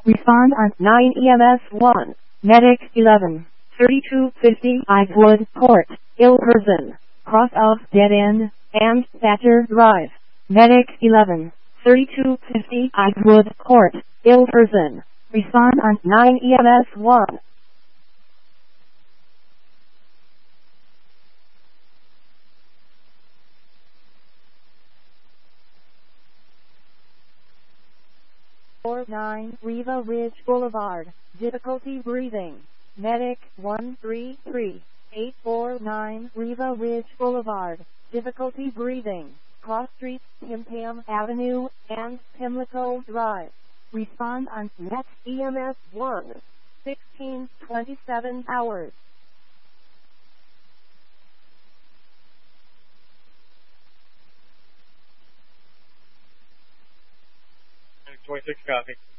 Respond on 9 EMS 1. Medic 11. 3250 Icewood Court, ill person, cross of Dead End, and Thatcher Drive. Medic 11. 3250 Icewood Court, ill person. Respond on 9 EMS 1. 49 Riva Ridge Boulevard, difficulty breathing. Medic 133. 849 Riva Ridge Boulevard, difficulty breathing. Cross streets Pimpam Avenue and Pimlico Drive. Respond on next EMS 1. 16:27 hours. 26 copy.